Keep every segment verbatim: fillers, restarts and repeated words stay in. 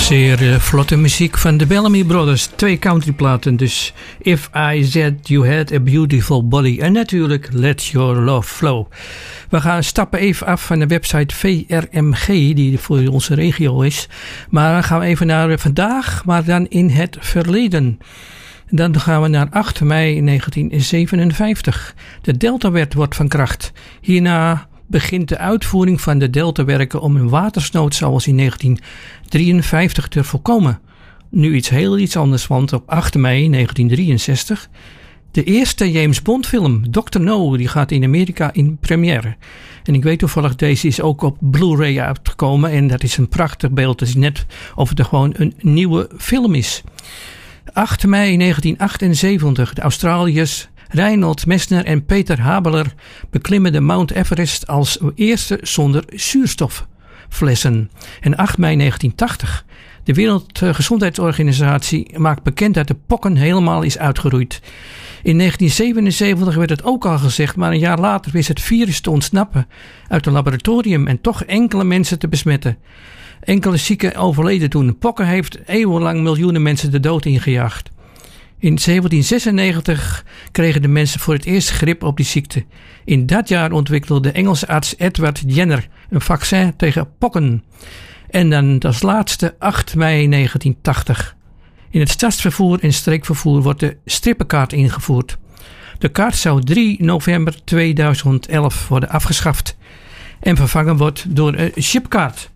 Zeer uh, vlotte muziek van de Bellamy Brothers. Twee countryplaten. Dus If I Said You Had a Beautiful Body. En natuurlijk Let Your Love Flow. We gaan stappen even af van de website V R M G. Die voor onze regio is. Maar dan gaan we even naar vandaag. Maar dan in het verleden. Dan gaan we naar acht mei negentien zevenenvijftig. De Deltawet wordt van kracht. Hierna begint de uitvoering van de deltawerken om een watersnood zoals in negentien drieënvijftig te voorkomen. Nu iets heel iets anders, want op acht mei negentien drieënzestig de eerste James Bond film, doctor No, die gaat in Amerika in première. En ik weet toevallig, deze is ook op Blu-ray uitgekomen en dat is een prachtig beeld. Het is net of het er gewoon een nieuwe film is. acht mei negentien achtenzeventig, de Australiërs Reinhold Messner en Peter Habeler beklimmen de Mount Everest als eerste zonder zuurstofflessen. En acht mei negentien tachtig. De Wereldgezondheidsorganisatie maakt bekend dat de pokken helemaal is uitgeroeid. In negentien zevenenzeventig werd het ook al gezegd, maar een jaar later wist het virus te ontsnappen uit een laboratorium en toch enkele mensen te besmetten. Enkele zieken overleden toen. Pokken heeft eeuwenlang miljoenen mensen de dood ingejaagd. In zeventien zesennegentig kregen de mensen voor het eerst grip op die ziekte. In dat jaar ontwikkelde de Engelse arts Edward Jenner een vaccin tegen pokken. En dan als laatste acht mei negentien tachtig. In het stadsvervoer en streekvervoer wordt de strippenkaart ingevoerd. De kaart zou drie november tweeduizend elf worden afgeschaft en vervangen wordt door een chipkaart.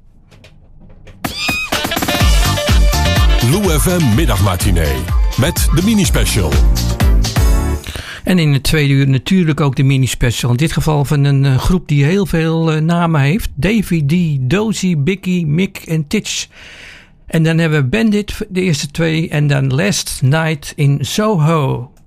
Lou F M Middagmatinee met de mini-special. En in het tweede uur natuurlijk ook de mini-special. In dit geval van een uh, groep die heel veel uh, namen heeft. Davy D, Dozy, Bicky, Mick en Titch. En dan hebben we Bandit, de eerste twee. En dan Last Night in Soho.